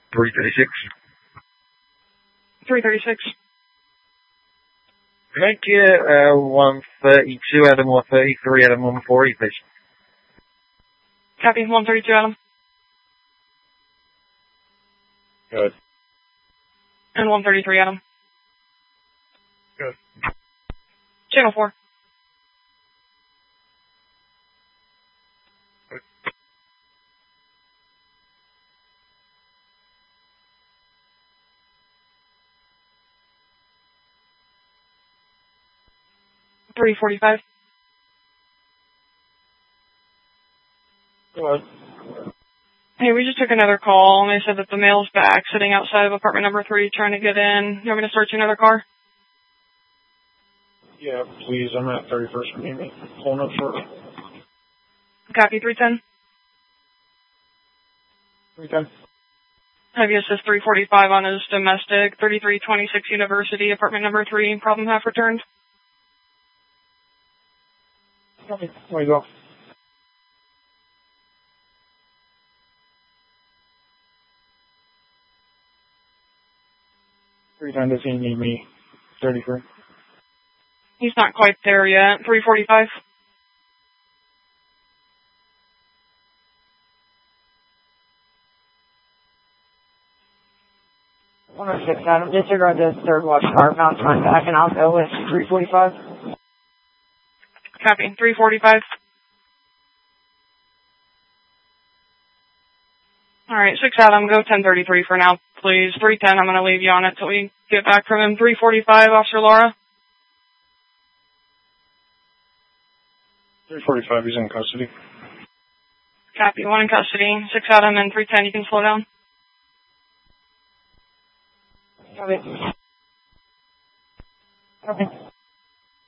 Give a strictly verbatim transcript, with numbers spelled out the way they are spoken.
three thirty-six. three thirty-six. Thank you. Uh, one thirty-two, Adam one thirty-three, Adam one forty, please. Copy, one thirty-two, Adam. Good. And one thirty-three, Adam. Good. Channel four. Good. three forty-five. Go ahead. Hey, we just took another call, and they said that the mail's back, sitting outside of apartment number three, trying to get in. You want me to search another car? Yeah, please. I'm at thirty-first. Pulling up short. Copy, three ten. three ten. Heavy assist three forty-five on his domestic, thirty-three twenty-six University, apartment number three, problem half returned. Copy. There you go. three ten, does he need me? thirty-three. He's not quite there yet. three forty-five. one oh six, Adam. Disregard this third watch car. Bounce line back, and I'll go with three forty-five. Copy, three forty-five. All right, six Adam, go ten thirty-three for now, please. three ten, I'm going to leave you on it till we get back from him. three forty-five, Officer Laura. three forty-five, he's in custody. Copy, one in custody. six Adam and three ten, you can slow down. Copy. Copy.